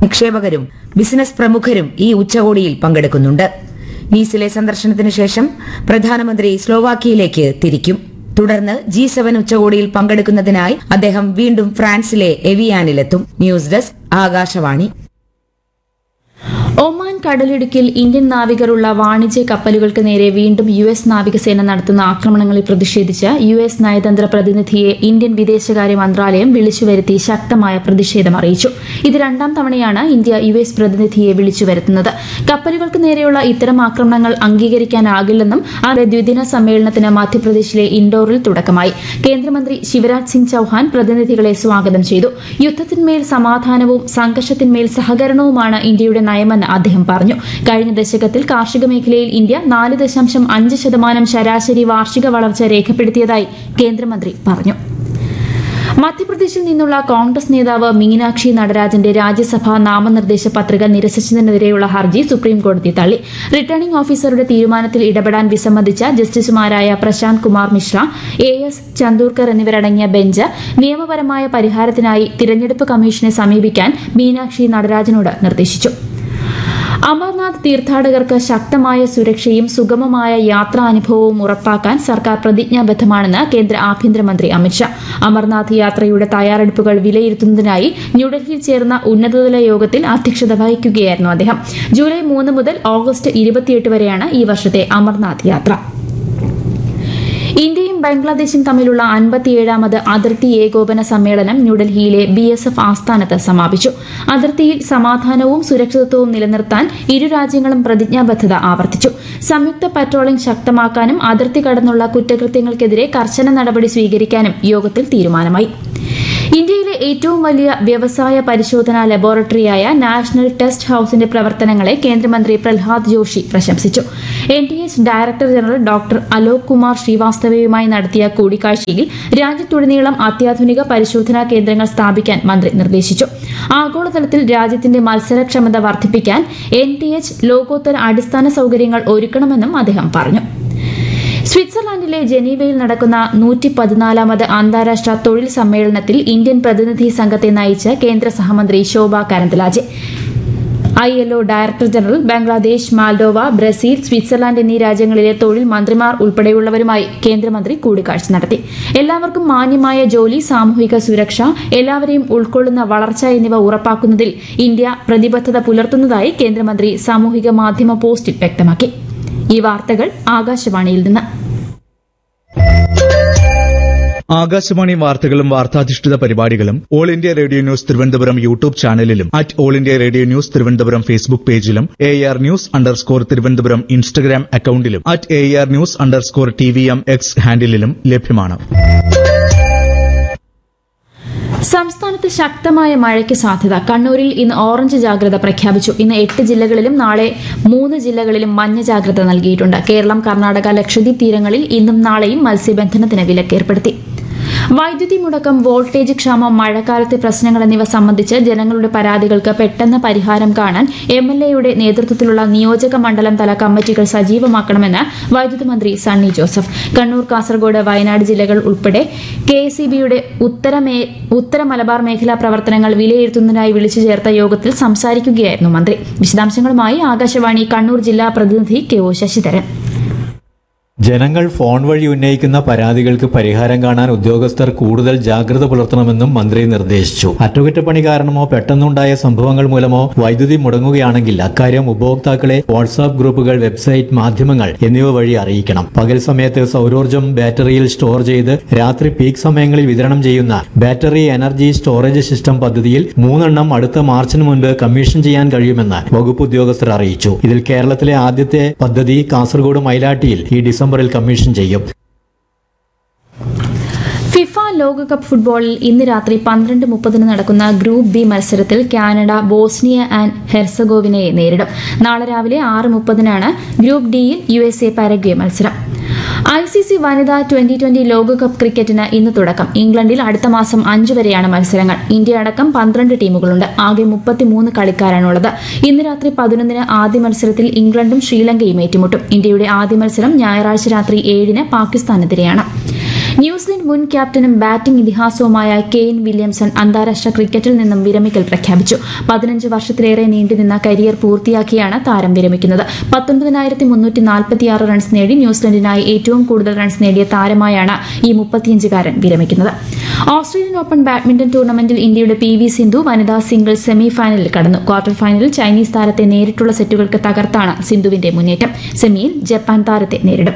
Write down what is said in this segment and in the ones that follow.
നിക്ഷേപകരും business പ്രമുഖരും ഈ ഉച്ചകോടിയിൽ പങ്കെടുക്കുന്നുണ്ട്. നീസിലെ സന്ദർശനത്തിന് ശേഷം പ്രധാനമന്ത്രി സ്ലോവാക്കിയയിലേക്ക് തിരിക്കും. തുടർന്ന് G7 ഉച്ചകോടിയിൽ പങ്കെടുക്കുന്നതിനായി അദ്ദേഹം വീണ്ടും ഫ്രാൻസിലെ എവിയാനിലെത്തും. News desk Akashvani. ഒമാൻ കടലിടുക്കിൽ ഇന്ത്യൻ നാവികരുള്ള വാണിജ്യ കപ്പലുകൾക്ക് നേരെ വീണ്ടും US നാവികസേന നടത്തുന്ന ആക്രമണങ്ങളിൽ പ്രതിഷേധിച്ച് US നയതന്ത്ര പ്രതിനിധിയെ ഇന്ത്യൻ വിദേശകാര്യ മന്ത്രാലയം വിളിച്ചുവരുത്തി ശക്തമായ പ്രതിഷേധം അറിയിച്ചു. ഇത് രണ്ടാം തവണയാണ് ഇന്ത്യ US പ്രതിനിധിയെ വിളിച്ചുവരുത്തുന്നത്. കപ്പലുകൾക്ക് നേരെയുള്ള ഇത്തരം ആക്രമണങ്ങൾ അംഗീകരിക്കാനാകില്ലെന്നും ആദ്യ ദ്വിദിന സമ്മേളനത്തിന് മധ്യപ്രദേശിലെ ഇൻഡോറിൽ തുടക്കമായി. കേന്ദ്രമന്ത്രി ശിവരാജ് സിംഗ് ചൌഹാൻ പ്രതിനിധികളെ സ്വാഗതം ചെയ്തു. യുദ്ധത്തിന്മേൽ സമാധാനവും സംഘർഷത്തിന്മേൽ സഹകരണവുമാണ് ഇന്ത്യയുടെ നയമെന്ന് അദ്ദേഹം പറഞ്ഞു. കഴിഞ്ഞ ദശകത്തിൽ കാർഷിക മേഖലയിൽ ഇന്ത്യ 4.5% ശരാശരി വാർഷിക വളർച്ച രേഖപ്പെടുത്തിയതായി കേന്ദ്രമന്ത്രി പറഞ്ഞു. മധ്യപ്രദേശിൽ നിന്നുള്ള കോൺഗ്രസ് നേതാവ് മീനാക്ഷി നടരാജന്റെ രാജ്യസഭാ നാമനിർദ്ദേശ പത്രിക നിരസിച്ചതിനെതിരെയുള്ള ഹർജി സുപ്രീംകോടതി തള്ളി. റിട്ടേണിംഗ് ഓഫീസറുടെ തീരുമാനത്തിൽ ഇടപെടാൻ വിസമ്മതിച്ച ജസ്റ്റിസുമാരായ പ്രശാന്ത് കുമാർ മിശ്ര, AS ചന്ദൂർക്കർ എന്നിവരടങ്ങിയ ബെഞ്ച് നിയമപരമായ പരിഹാരത്തിനായി തിരഞ്ഞെടുപ്പ് കമ്മീഷനെ സമീപിക്കാൻ മീനാക്ഷി നടരാജനോട് നിർദ്ദേശിച്ചു. അമർനാഥ് തീർത്ഥാടകർക്ക് ശക്തമായ സുരക്ഷയും സുഗമമായ യാത്രാനുഭവവും ഉറപ്പാക്കാൻ സർക്കാർ പ്രതിജ്ഞാബദ്ധമാണെന്ന് കേന്ദ്ര ആഭ്യന്തരമന്ത്രി അമിത്ഷാ. അമർനാഥ് യാത്രയുടെ തയ്യാറെടുപ്പുകൾ വിലയിരുത്തുന്നതിനായി ന്യൂഡൽഹിയിൽ ചേർന്ന ഉന്നതതല യോഗത്തിൽ അധ്യക്ഷത വഹിക്കുകയായിരുന്നു അദ്ദേഹം. ജൂലൈ 3 മുതൽ ഓഗസ്റ്റ് 28 വരെയാണ് ഈ വർഷത്തെ അമർനാഥ് യാത്ര. ഇന്ത്യയും ബംഗ്ലാദേശും തമ്മിലുള്ള 57ാമത് അതിർത്തി ഏകോപന സമ്മേളനം ന്യൂഡൽഹിയിലെ BSF ആസ്ഥാനത്ത് സമാപിച്ചു. അതിർത്തിയിൽ സമാധാനവും സുരക്ഷിതത്വവും നിലനിർത്താൻ ഇരു രാജ്യങ്ങളും പ്രതിജ്ഞാബദ്ധത ആവർത്തിച്ചു. സംയുക്ത പട്രോളിംഗ് ശക്തമാക്കാനും അതിർത്തി കടന്നുള്ള കുറ്റകൃത്യങ്ങൾക്കെതിരെ കർശന നടപടി സ്വീകരിക്കാനും യോഗത്തിൽ തീരുമാനമായി. ഇന്ത്യയിലെ ഏറ്റവും വലിയ വ്യവസായ പരിശോധനാ ലബോറട്ടറിയായ നാഷണൽ ടെസ്റ്റ് ഹൌസിന്റെ പ്രവർത്തനങ്ങളെ കേന്ദ്രമന്ത്രി പ്രഹ്ലാദ് ജോഷി പ്രശംസിച്ചു. NTH director general doctor Alok Kumar ശ്രീവാസ്തവയുമായി നടത്തിയ കൂടിക്കാഴ്ചയിൽ രാജ്യത്തുടനീളം അത്യാധുനിക പരിശോധനാ കേന്ദ്രങ്ങൾ സ്ഥാപിക്കാൻ മന്ത്രി നിർദ്ദേശിച്ചു. ആഗോളതലത്തിൽ രാജ്യത്തിന്റെ മത്സരക്ഷമത വർദ്ധിപ്പിക്കാൻ NTH ലോകോത്തര അടിസ്ഥാന സൌകര്യങ്ങൾ ഒരുക്കണമെന്നും അദ്ദേഹം പറഞ്ഞു. സ്വിറ്റ്സർലാൻഡിലെ ജനീവയിൽ നടക്കുന്ന 114ാമത് അന്താരാഷ്ട്ര തൊഴിൽ സമ്മേളനത്തിൽ ഇന്ത്യൻ പ്രതിനിധി സംഘത്തെ നയിച്ച് കേന്ദ്ര സഹമന്ത്രി ശോഭ Karandlaje. ILO director general, Bangladesh, Moldova, Brazil, Switzerland എന്നീ രാജ്യങ്ങളിലെ തൊഴിൽ മന്ത്രിമാർ ഉൾപ്പെടെയുള്ളവരുമായി കേന്ദ്രമന്ത്രി കൂടിക്കാഴ്ച നടത്തി. എല്ലാവർക്കും മാന്യമായ ജോലി, സാമൂഹിക സുരക്ഷ, എല്ലാവരെയും ഉൾക്കൊള്ളുന്ന വളർച്ച എന്നിവ ഉറപ്പാക്കുന്നതിൽ ഇന്ത്യ പ്രതിബദ്ധത പുലർത്തുന്നതായി കേന്ദ്രമന്ത്രി സാമൂഹിക മാധ്യമ പോസ്റ്റിൽ വ്യക്തമാക്കി. ഈ വാർത്തകൾ ആകാശവാണിയിൽ നിന്ന്. ആകാശവാണി വാർത്തകളും വാർത്താധിഷ്ഠിത പരിപാടികളും all India radio news Thiruvananthapuram YouTube ചാനലിലും all India radio news Thiruvananthapuram Facebook പേജിലും AR News_ തിരുവനന്തപുരം ഇൻസ്റ്റഗ്രാം അക്കൌണ്ടിലും AR News_TVM X ഹാൻഡിലും ലഭ്യമാണ്. സംസ്ഥാനത്ത് ശക്തമായ മഴയ്ക്ക് സാധ്യത. കണ്ണൂരിൽ ഇന്ന് ഓറഞ്ച് ജാഗ്രത പ്രഖ്യാപിച്ചു. ഇന്ന് 8 ജില്ലകളിലും നാളെ 3 ജില്ലകളിലും മഞ്ഞ ജാഗ്രത നൽകിയിട്ടുണ്ട്. കേരളം, കർണാടക, ലക്ഷദ്വീപ് തീരങ്ങളിൽ ഇന്നും നാളെയും മത്സ്യബന്ധനത്തിന് വിലക്കേർപ്പെടുത്തി. വൈദ്യുതി മുടക്കം, വോൾട്ടേജ് ക്ഷാമം, മഴക്കാലത്തെ പ്രശ്നങ്ങൾ എന്നിവ സംബന്ധിച്ച് ജനങ്ങളുടെ പരാതികൾക്ക് പെട്ടെന്ന് പരിഹാരം കാണാൻ MLAയുടെ നേതൃത്വത്തിലുള്ള നിയോജക മണ്ഡലം തല കമ്മിറ്റികൾ സജീവമാക്കണമെന്ന് വൈദ്യുതി മന്ത്രി സണ്ണി ജോസഫ്. കണ്ണൂർ, കാസർഗോഡ്, വയനാട് ജില്ലകൾ ഉൾപ്പെടെ KSEBയുടെ ഉത്തര മലബാർ മേഖലാ പ്രവർത്തനങ്ങൾ വിലയിരുത്തുന്നതിനായി വിളിച്ചു ചേർത്ത യോഗത്തിൽ സംസാരിക്കുകയായിരുന്നു മന്ത്രി. വിശദാംശങ്ങളുമായി ആകാശവാണി കണ്ണൂർ ജില്ലാ പ്രതിനിധി KO ശശിധരൻ. ജനങ്ങൾ ഫോൺ വഴി ഉന്നയിക്കുന്ന പരാതികൾക്ക് പരിഹാരം കാണാൻ ഉദ്യോഗസ്ഥർ കൂടുതൽ ജാഗ്രത പുലർത്തണമെന്നും മന്ത്രി നിർദ്ദേശിച്ചു. അറ്റകുറ്റപ്പണി കാരണമോ പെട്ടെന്നുണ്ടായ സംഭവങ്ങൾ മൂലമോ വൈദ്യുതി മുടങ്ങുകയാണെങ്കിൽ അക്കാര്യം ഉപഭോക്താക്കളെ വാട്സാപ്പ് ഗ്രൂപ്പുകൾ, വെബ്സൈറ്റ്, മാധ്യമങ്ങൾ എന്നിവ വഴി അറിയിക്കണം. പകൽ സമയത്ത് സൌരോർജ്ജം ബാറ്ററിയിൽ സ്റ്റോർ ചെയ്ത് രാത്രി പീക്ക് സമയങ്ങളിൽ വിതരണം ചെയ്യുന്ന ബാറ്ററി എനർജി സ്റ്റോറേജ് സിസ്റ്റം പദ്ധതിയിൽ 3 എണ്ണം അടുത്ത മാർച്ചിന് മുൻപ് കമ്മീഷൻ ചെയ്യാൻ കഴിയുമെന്ന് വകുപ്പ് ഉദ്യോഗസ്ഥർ അറിയിച്ചു. ഇതിൽ കേരളത്തിലെ ആദ്യത്തെ പദ്ധതി കാസർഗോഡ് മൈലാട്ടിയിൽ ഈ ഡിസംബറിൽ കമ്മീഷൻ ചെയ്യും. ഫിഫ ലോകകപ്പ് ഫുട്ബോളിൽ ഇന്ന് രാത്രി 12:30 നടക്കുന്ന ഗ്രൂപ്പ് B മത്സരത്തിൽ കാനഡ ബോസ്നിയ ആൻഡ് ഹെർസഗോവിനയെ നേരിടും. നാളെ രാവിലെ 6:30 ഗ്രൂപ്പ് Dയിൽ USA പാരഗ്വേ മത്സരം. ICC വനിതാ 2020 ലോകകപ്പ് ക്രിക്കറ്റിന് ഇന്ന് തുടക്കം. ഇംഗ്ലണ്ടിൽ അടുത്ത മാസം 5 വരെയാണ് മത്സരങ്ങൾ. ഇന്ത്യ അടക്കം 12 ടീമുകളുണ്ട്. ആകെ 33 കളിക്കാരാണുള്ളത്. ഇന്ന് രാത്രി 11 ആദ്യ മത്സരത്തിൽ ഇംഗ്ലണ്ടും ശ്രീലങ്കയും ഏറ്റുമുട്ടും. ഇന്ത്യയുടെ ആദ്യ മത്സരം ഞായറാഴ്ച രാത്രി 7 പാകിസ്ഥാനെതിരെയാണ്. ന്യൂസിലൻഡ് മുൻ ക്യാപ്റ്റനും ബാറ്റിംഗ് ഇതിഹാസവുമായ കെയ്ൻ വില്യംസൺ അന്താരാഷ്ട്ര ക്രിക്കറ്റിൽ നിന്നും വിരമിക്കൽ പ്രഖ്യാപിച്ചു. 15 വർഷത്തിലേറെ നീണ്ടുനിന്ന കരിയർ പൂർത്തിയാക്കിയാണ് താരം വിരമിക്കുന്നത്. 19,346 റൺസ് നേടി ന്യൂസിലൻഡിനായി ഏറ്റവും കൂടുതൽ റൺസ് നേടിയ താരമായാണ് ഈ 35-കാരൻ വിരമിക്കുന്നത്. ഓസ്ട്രേലിയൻ ഓപ്പൺ ബാഡ്മിന്റൺ ടൂർണമെന്റിൽ ഇന്ത്യയുടെ PV സിന്ധു വനിതാ സിംഗിൾസ് സെമി ഫൈനലിൽ കടന്നു. ക്വാർട്ടർ ഫൈനലിൽ ചൈനീസ് താരത്തെ നേരിട്ടുള്ള സെറ്റുകൾക്ക് തകർത്താണ് സിന്ധുവിന്റെ മുന്നേറ്റം. സെമിയിൽ ജപ്പാൻ താരത്തെ നേരിടും.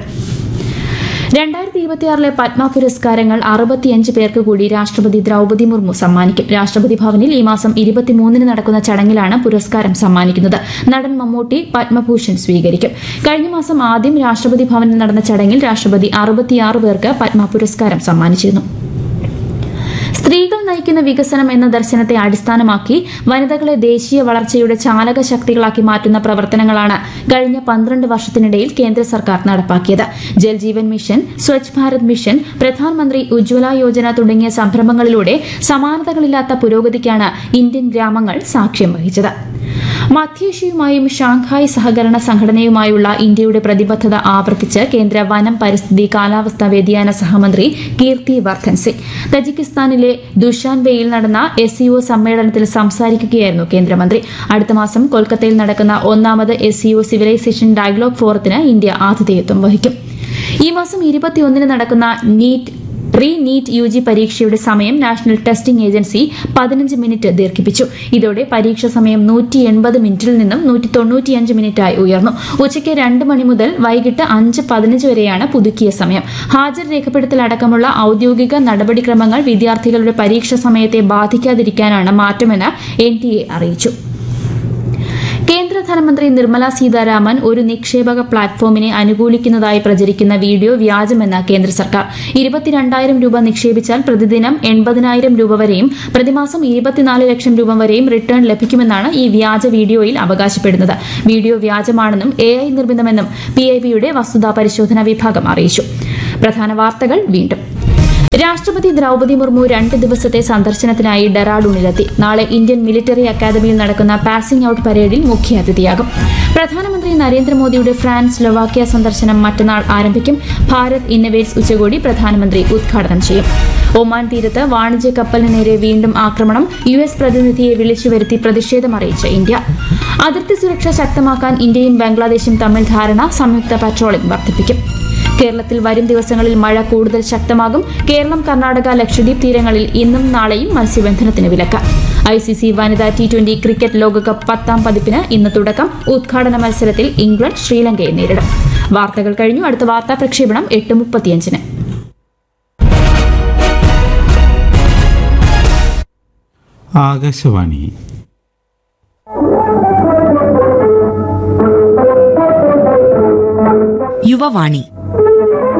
2026 പത്മ പുരസ്കാരങ്ങൾ 65 പേർക്ക് കൂടി രാഷ്ട്രപതി ദ്രൌപദി മുർമു സമ്മാനിക്കും. രാഷ്ട്രപതി ഭവനിൽ ഈ മാസം 23 നടക്കുന്ന ചടങ്ങിലാണ് പുരസ്കാരം സമ്മാനിക്കുന്നത്. നടൻ മമ്മൂട്ടി പത്മഭൂഷൺ സ്വീകരിക്കും. കഴിഞ്ഞ മാസം ആദ്യം രാഷ്ട്രപതി ഭവനിൽ നടന്ന ചടങ്ങിൽ രാഷ്ട്രപതി 66 പേർക്ക് പത്മ പുരസ്കാരം സമ്മാനിച്ചിരുന്നു. സ്ത്രീകൾ നയിക്കുന്ന വികസനം എന്ന ദർശനത്തെ അടിസ്ഥാനമാക്കി വനിതകളെ ദേശീയ വളർച്ചയുടെ ചാലക ശക്തികളാക്കി മാറ്റുന്ന പ്രവർത്തനങ്ങളാണ് കഴിഞ്ഞ 12 വർഷത്തിനിടയിൽ കേന്ദ്ര സർക്കാർ നടപ്പാക്കിയത്. ജൽ ജീവൻ മിഷൻ, സ്വച്ഛ് ഭാരത് മിഷൻ, പ്രധാനമന്ത്രി ഉജ്ജ്വല യോജന തുടങ്ങിയ സംരംഭങ്ങളിലൂടെ സമാനതകളില്ലാത്ത പുരോഗതിക്കാണ് ഇന്ത്യൻ ഗ്രാമങ്ങൾ സാക്ഷ്യം വഹിച്ചത്. മധ്യേഷ്യയുമായും ഷാങ്ഹായ് സഹകരണ സംഘടനയുമായുള്ള ഇന്ത്യയുടെ പ്രതിബദ്ധത ആവർത്തിച്ച് കേന്ദ്ര വനം, പരിസ്ഥിതി, കാലാവസ്ഥാ വ്യതിയാന സഹമന്ത്രി കീർത്തി വർദ്ധൻ സിംഗ് തജിക്കിസ്ഥാനിലെ ദുഷാൻബെയിൽ നടന്ന SCO സമ്മേളനത്തിൽ സംസാരിക്കുകയായിരുന്നു കേന്ദ്രമന്ത്രി. അടുത്ത മാസം കൊൽക്കത്തയിൽ നടക്കുന്ന 1ാമത് SCO സിവിലൈസേഷൻ ഡയലോഗ് ഫോറത്തിന് ഇന്ത്യ ആതിഥേയത്വം വഹിക്കും. ഈ മാസം 21 നടക്കുന്ന നീറ്റ് UG പരീക്ഷയുടെ സമയം നാഷണൽ ടെസ്റ്റിംഗ് ഏജൻസി 15 മിനിറ്റ് ദീർഘിപ്പിച്ചു. ഇതോടെ പരീക്ഷ സമയം 180 മിനിറ്റിൽ നിന്നും 195 മിനിറ്റായി ഉയർന്നു. ഉച്ചയ്ക്ക് 2 മണി മുതൽ വൈകിട്ട് 5:15 വരെയാണ് പുതുക്കിയ സമയം. ഹാജർ രേഖപ്പെടുത്തൽ അടക്കമുള്ള ഔദ്യോഗിക നടപടിക്രമങ്ങൾ വിദ്യാർത്ഥികളുടെ പരീക്ഷ സമയത്തെ ബാധിക്കാതിരിക്കാനാണ് മാറ്റമെന്ന് NTA അറിയിച്ചു. കേന്ദ്ര ധനമന്ത്രി നിർമ്മല സീതാരാമൻ ഒരു നിക്ഷേപക പ്ലാറ്റ്ഫോമിനെ അനുകൂലിക്കുന്നതായി പ്രചരിക്കുന്ന വീഡിയോ വ്യാജമെന്ന് കേന്ദ്ര സർക്കാർ. 22,000 രൂപ നിക്ഷേപിച്ചാൽ പ്രതിദിനം 80,000 രൂപ വരെയും പ്രതിമാസം 24 ലക്ഷം രൂപ വരെയും റിട്ടേൺ ലഭിക്കുമെന്നാണ് ഈ വ്യാജ വീഡിയോയിൽ അവകാശപ്പെടുന്നത്. വീഡിയോ വ്യാജമാണെന്നും AI നിർമ്മിതമെന്നും PIBയുടെ വസ്തുതാ പരിശോധനാ വിഭാഗം അറിയിച്ചു. പ്രധാന വാർത്തകൾ വീണ്ടും. രാഷ്ട്രപതി ദ്രൌപദി മുർമു 2 ദിവസത്തെ സന്ദർശനത്തിനായി ഡെറാഡൂണിലെത്തി. നാളെ ഇന്ത്യൻ മിലിറ്ററി അക്കാദമിയിൽ നടക്കുന്ന പാസിംഗ് ഔട്ട് പരേഡിൽ മുഖ്യാതിഥിയാകും. പ്രധാനമന്ത്രി നരേന്ദ്രമോദിയുടെ ഫ്രാൻസ്, സ്ലൊവാക്യ സന്ദർശനം മറ്റന്നാൾ ആരംഭിക്കും. ഭാരത് ഇന്നവേറ്റ്സ് ഉച്ചകോടി പ്രധാനമന്ത്രി ഉദ്ഘാടനം ചെയ്യും. ഒമാൻ തീരത്ത് വാണിജ്യ കപ്പലിന് നേരെ വീണ്ടും ആക്രമണം. US പ്രതിനിധിയെ വിളിച്ചുവരുത്തി പ്രതിഷേധമറിയിച്ച ഇന്ത്യ. അതിർത്തി സുരക്ഷ ശക്തമാക്കാൻ ഇന്ത്യയും ബംഗ്ലാദേശും തമ്മിൽ ധാരണ. സംയുക്ത പട്രോളിംഗ് വർദ്ധിപ്പിക്കും. കേരളത്തിൽ വരും ദിവസങ്ങളിൽ മഴ കൂടുതൽ ശക്തമാകും. കേരളം, കർണാടക, ലക്ഷദ്വീപ് തീരങ്ങളിൽ ഇന്നും നാളെയും മത്സ്യബന്ധനത്തിന് വിലക്ക്. ICC വനിതാ T20 ക്രിക്കറ്റ് ലോകകപ്പ് 10ാം പതിപ്പിന് ഇന്ന് തുടക്കം. ഉദ്ഘാടന മത്സരത്തിൽ ഇംഗ്ലണ്ട് ശ്രീലങ്കയെ നേരിടും. വാർത്തകൾ കഴിഞ്ഞു. അടുത്ത വാർത്താ പ്രക്ഷേപണം 8:35. ആകാശവാണി. യുവവാണി.